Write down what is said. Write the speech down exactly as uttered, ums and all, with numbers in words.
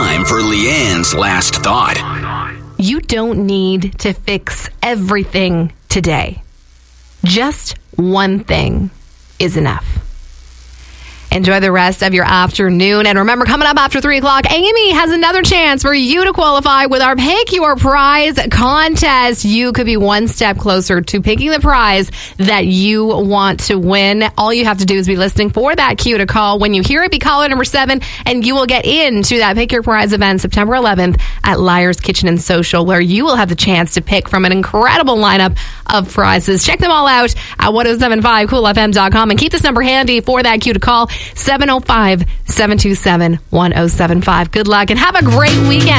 time for Leanne's last thought. You don't need to fix everything today. Just one thing is enough. Enjoy the rest of your afternoon. And remember, coming up after three o'clock, Amy has another chance for you to qualify with our Pick Your Prize contest. You could be one step closer to picking the prize that you want to win. All you have to do is be listening for that cue to call. When you hear it, be caller number seven, and you will get into that Pick Your Prize event September eleventh at Liar's Kitchen and Social, where you will have the chance to pick from an incredible lineup of prizes. Check them all out at ten seventy-five cool f m dot com and keep this number handy for that cue to call. seven oh five, seven two seven, one oh seven five. Good luck and have a great weekend.